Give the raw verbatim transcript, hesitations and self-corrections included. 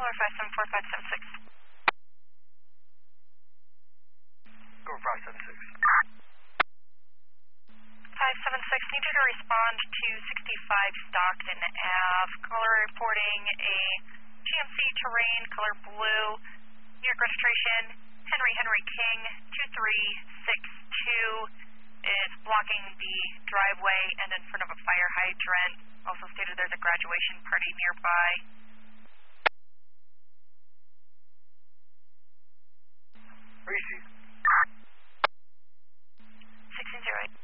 color five seven four five seven six. Go five seven six. five seven six, need you to respond to sixty-five Stockton Ave. Caller reporting a G M C Terrain, color blue, New York registration, Henry Henry King, two three six two, is blocking the driveway and in front of a fire hydrant. Also stated there's a graduation party nearby. Reese. sixteen zero eight.